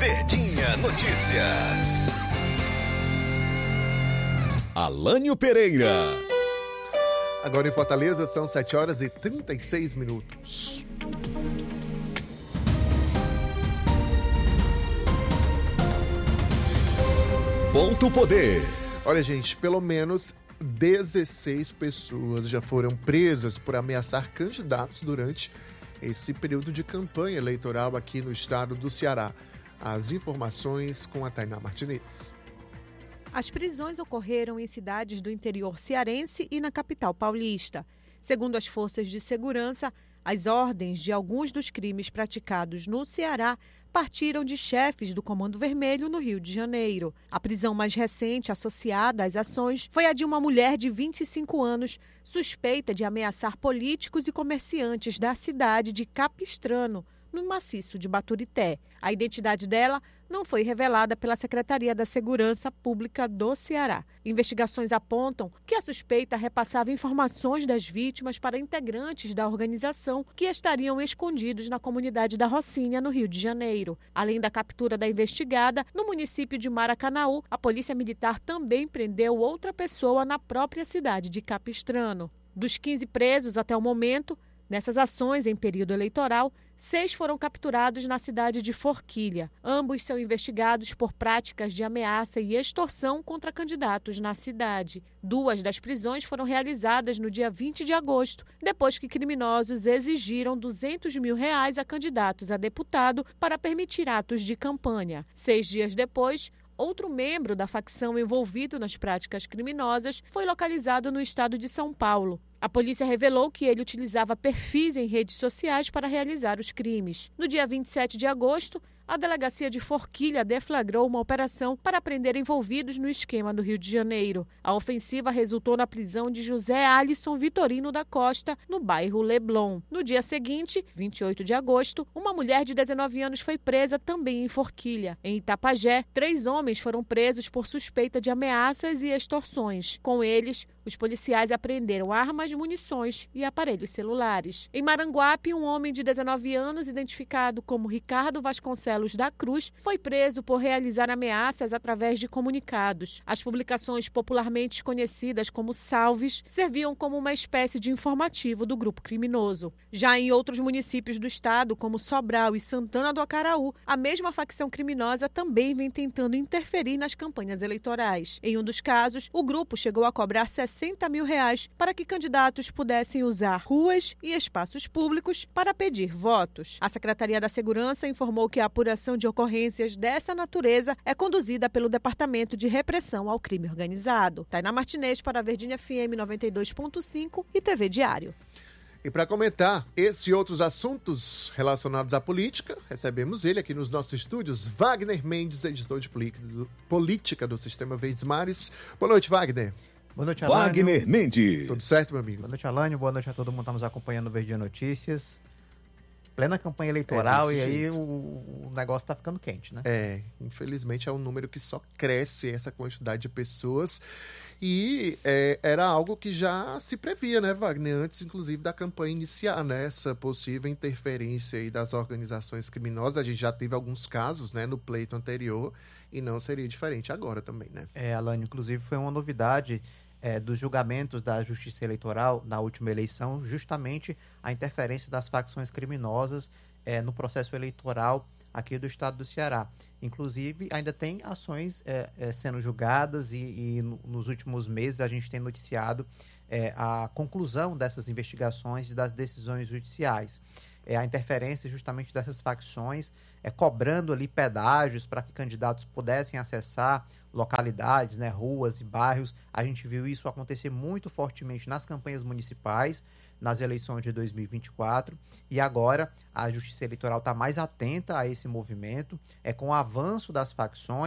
Verdinha Notícias. Alânio Pereira. Agora em Fortaleza são 7h36. Ponto Poder. Olha, gente, pelo menos 16 pessoas já foram presas por ameaçar candidatos durante esse período de campanha eleitoral aqui no estado do Ceará. As informações com a Tainá Martinez. As prisões ocorreram em cidades do interior cearense e na capital paulista. Segundo as forças de segurança, as ordens de alguns dos crimes praticados no Ceará partiram de chefes do Comando Vermelho no Rio de Janeiro. A prisão mais recente associada às ações foi a de uma mulher de 25 anos, suspeita de ameaçar políticos e comerciantes da cidade de Capistrano, no maciço de Baturité. A identidade dela não foi revelada pela Secretaria da Segurança Pública do Ceará. Investigações apontam que a suspeita repassava informações das vítimas para integrantes da organização que estariam escondidos na comunidade da Rocinha, no Rio de Janeiro. Além da captura da investigada, no município de Maracanaú, a Polícia Militar também prendeu outra pessoa na própria cidade de Capistrano. Dos 15 presos até o momento, nessas ações em período eleitoral, 6 foram capturados na cidade de Forquilha. Ambos são investigados por práticas de ameaça e extorsão contra candidatos na cidade. 2 das prisões foram realizadas no dia 20 de agosto, depois que criminosos exigiram R$200 mil a candidatos a deputado para permitir atos de campanha. 6 dias depois, outro membro da facção envolvido nas práticas criminosas foi localizado no estado de São Paulo. A polícia revelou que ele utilizava perfis em redes sociais para realizar os crimes. No dia 27 de agosto, a delegacia de Forquilha deflagrou uma operação para prender envolvidos no esquema do Rio de Janeiro. A ofensiva resultou na prisão de José Alisson Vitorino da Costa, no bairro Leblon. No dia seguinte, 28 de agosto, uma mulher de 19 anos foi presa também em Forquilha. Em Itapajé, 3 homens foram presos por suspeita de ameaças e extorsões. Com eles, os policiais apreenderam armas, munições e aparelhos celulares. Em Maranguape, um homem de 19 anos, identificado como Ricardo Vasconcelos da Cruz, foi preso por realizar ameaças através de comunicados. As publicações popularmente conhecidas como salves serviam como uma espécie de informativo do grupo criminoso. Já em outros municípios do estado, como Sobral e Santana do Acaraú, a mesma facção criminosa também vem tentando interferir nas campanhas eleitorais. Em um dos casos, o grupo chegou a cobrar R$60 mil para que candidatos pudessem usar ruas e espaços públicos para pedir votos. A Secretaria da Segurança informou que a apuração de ocorrências dessa natureza é conduzida pelo Departamento de Repressão ao Crime Organizado. Tainá Martinez para a Verdinha FM 92.5 e TV Diário. E para comentar esse e outros assuntos relacionados à política, recebemos ele aqui nos nossos estúdios, Wagner Mendes, editor de política do Sistema Verdes Mares. Boa noite, Wagner. Boa noite, Alânio. Wagner Mendes. Tudo certo, meu amigo? Boa noite, Alânio. Boa noite a todo mundo que está nos acompanhando no Verdinha Notícias. Plena campanha eleitoral e aí o negócio está ficando quente, né? Infelizmente é um número que só cresce essa quantidade de pessoas e era algo que já se previa, né, Wagner? Antes, inclusive, da campanha iniciar, né? Essa possível interferência aí das organizações criminosas. A gente já teve alguns casos, né, no pleito anterior e não seria diferente agora também, né? Alânio, inclusive foi uma novidade dos julgamentos da Justiça Eleitoral na última eleição, justamente a interferência das facções criminosas no processo eleitoral aqui do estado do Ceará. Inclusive, ainda tem ações sendo julgadas e nos últimos meses a gente tem noticiado a conclusão dessas investigações e das decisões judiciais. A interferência justamente dessas facções, cobrando ali pedágios para que candidatos pudessem acessar localidades, né, ruas e bairros. A gente viu isso acontecer muito fortemente nas campanhas municipais, nas eleições de 2024, e agora a Justiça Eleitoral está mais atenta a esse movimento, com o avanço das facções.